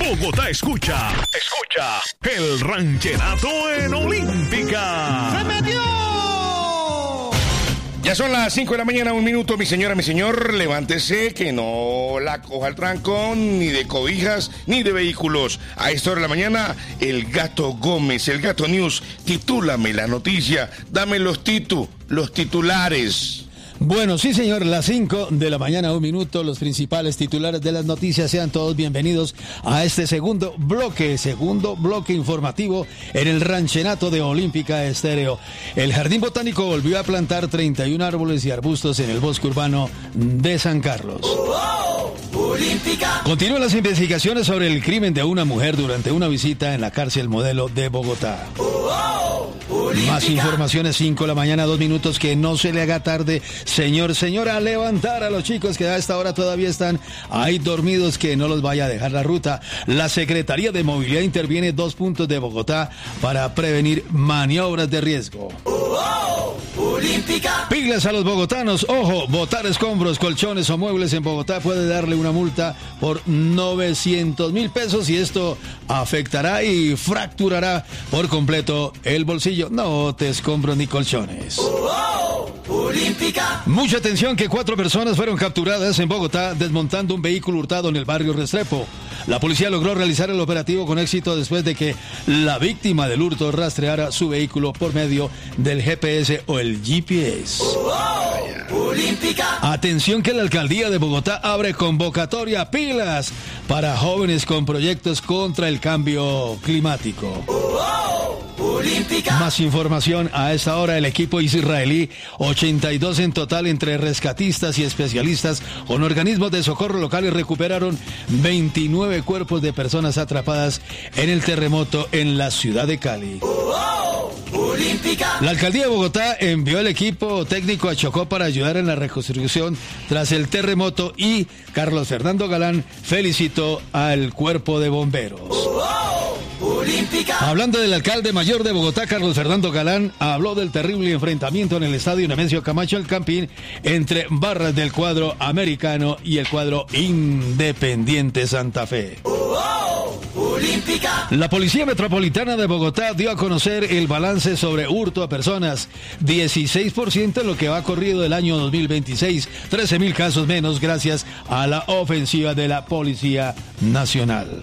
Bogotá escucha el rancherato en Olímpica. ¡Se metió! Ya son las 5 de la mañana, 1 minuto, mi señora, mi señor, levántese que no la coja el trancón, ni de cobijas, ni de vehículos. A esta hora de la mañana, el Gato Gómez, el Gato News, titúlame la noticia, dame los titulares. Bueno, sí señor, las 5 de la mañana, 1 minuto, los principales titulares de las noticias. Sean todos bienvenidos a este segundo bloque informativo en el rancherato de Olímpica Estéreo. El Jardín Botánico volvió a plantar 31 árboles y arbustos en el bosque urbano de San Carlos. Continúan las investigaciones sobre el crimen de una mujer durante una visita en la cárcel modelo de Bogotá. Más informaciones, 5 de la mañana, 2 minutos, que no se le haga tarde, señora, levantar a los chicos que a esta hora todavía están ahí dormidos, que no los vaya a dejar la ruta. La Secretaría de Movilidad interviene 2 puntos de Bogotá para prevenir maniobras de riesgo. Pilas a los bogotanos, ojo, botar escombros, colchones o muebles en Bogotá puede darle una multa por 900.000 pesos y esto afectará y fracturará por completo el bolsillo. No te escombros ni colchones. Mucha atención, que 4 personas fueron capturadas en Bogotá desmontando un vehículo hurtado en el barrio Restrepo. La policía logró realizar el operativo con éxito después de que la víctima del hurto rastreara su vehículo por medio del GPS o el GPS. Atención, que la alcaldía de Bogotá abre convocatoria pilas para jóvenes con proyectos contra el cambio climático. Más información a esta hora. El equipo israelí, 82 en total entre rescatistas y especialistas con organismos de socorro locales, recuperaron 29 cuerpos de personas atrapadas en el terremoto en la ciudad de Cali. La alcaldía de Bogotá envió el equipo técnico a Chocó para ayudar en la reconstrucción tras el terremoto y Carlos Fernando Galán felicitó al cuerpo de bomberos. Hablando del alcalde mayor de Bogotá, Carlos Fernando Galán, habló del terrible enfrentamiento en el estadio Nemesio Camacho El Campín entre barras del cuadro americano y el cuadro Independiente Santa Fe. La Policía Metropolitana de Bogotá dio a conocer el balance sobre hurto a personas, 16% en lo que va corrido del año 2026, 13.000 casos menos gracias a la ofensiva de la Policía Nacional.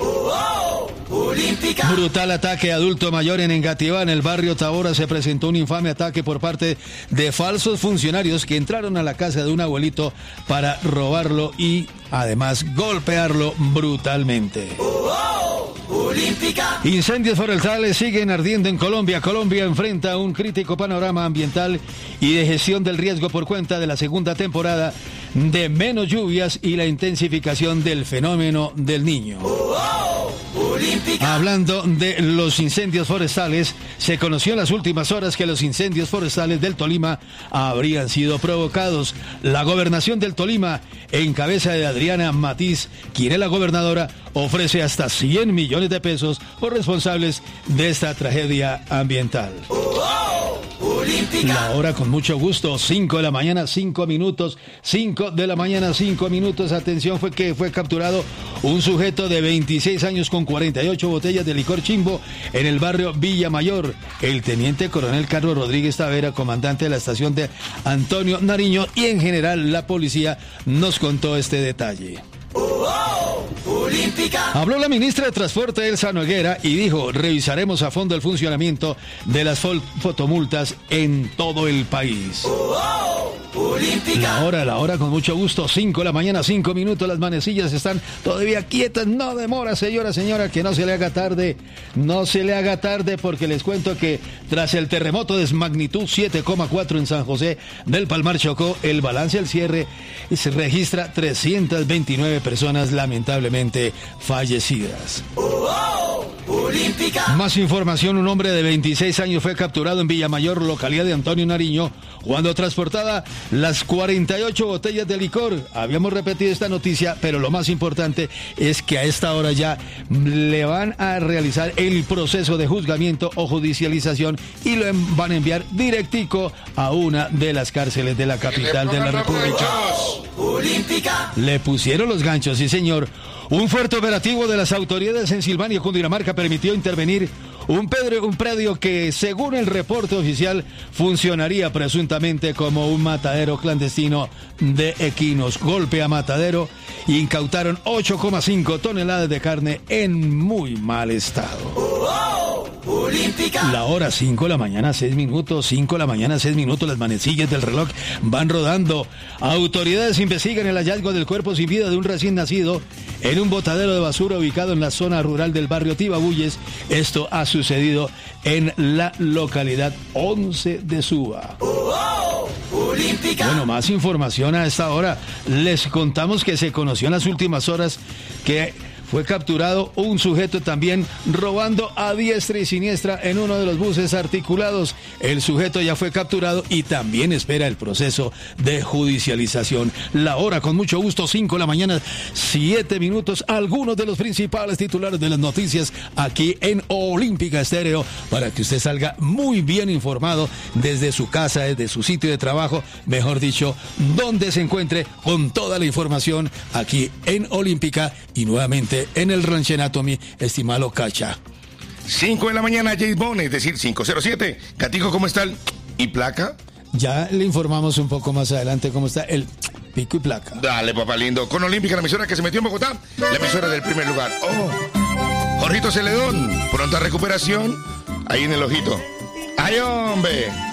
Brutal ataque a adulto mayor en Engativá. En el barrio Tabora se presentó un infame ataque por parte de falsos funcionarios que entraron a la casa de un abuelito para robarlo y además golpearlo brutalmente. Incendios forestales siguen ardiendo en Colombia. Colombia enfrenta un crítico panorama ambiental y de gestión del riesgo por cuenta de la segunda temporada de menos lluvias y la intensificación del fenómeno del Niño. Hablando de los incendios forestales, se conoció en las últimas horas que los incendios forestales del Tolima habrían sido provocados. La gobernación del Tolima, en cabeza de Adriana Matiz, quien es la gobernadora, ofrece hasta 100 millones de pesos por responsables de esta tragedia ambiental. La hora con mucho gusto, 5 de la mañana, 5 minutos, 5 de la mañana, 5 minutos. Atención, fue capturado un sujeto de 26 años con 48 botellas de licor Chimbo en el barrio Villa Mayor. El teniente coronel Carlos Rodríguez Tavera, comandante de la estación de Antonio Nariño, y en general la policía nos contó este detalle. Habló la ministra de Transporte, Elsa Noguera, y dijo: revisaremos a fondo el funcionamiento de las fotomultas en todo el país. La hora con mucho gusto, 5 de la mañana, 5 minutos. Las manecillas están todavía quietas. No demora, señora, que no se le haga tarde. No se le haga tarde, porque les cuento que tras el terremoto de magnitud 7,4 en San José del Palmar, Chocó, el balance al cierre se registra 329 personas lamentablemente fallecidas. Más información, un hombre de 26 años fue capturado en Villamayor, localidad de Antonio Nariño, cuando transportaba las 48 botellas de licor. Habíamos repetido esta noticia, pero lo más importante es que a esta hora ya le van a realizar el proceso de juzgamiento o judicialización y lo van a enviar directico a una de las cárceles de la capital de la República. Le pusieron los ganchos, sí señor. Un fuerte operativo de las autoridades en Silvania, Cundinamarca, permitió intervenir un predio que, según el reporte oficial, funcionaría presuntamente como un matadero clandestino de equinos. Golpe a matadero, incautaron 8,5 toneladas de carne en muy mal estado. La hora 5 de la mañana, 6 minutos, 5 de la mañana, 6 minutos, las manecillas del reloj van rodando. Autoridades investigan el hallazgo del cuerpo sin vida de un recién nacido en un botadero de basura ubicado en la zona rural del barrio Tibabuyes. Esto ha sucedido en la localidad 11 de Suba. Bueno, más información a esta hora. Les contamos que se conoció en las últimas horas que fue capturado un sujeto también robando a diestra y siniestra en uno de los buses articulados. El sujeto ya fue capturado y también espera el proceso de judicialización. La hora, con mucho gusto, 5 de la mañana, 7 minutos. Algunos de los principales titulares de las noticias aquí en Olímpica Estéreo, para que usted salga muy bien informado desde su casa, desde su sitio de trabajo, mejor dicho, donde se encuentre, con toda la información aquí en Olímpica y nuevamente en el ranchenato, mi estimado Cacha. 5 de la mañana, James Bond, es decir, 5:07. Catijo, ¿cómo está el y placa? Ya le informamos un poco más adelante cómo está el pico y placa. Dale, papá lindo. Con Olímpica, la emisora que se metió en Bogotá, la emisora del primer lugar. Jorgito Celedón, pronta recuperación, ahí en el ojito. ¡Ay, hombre!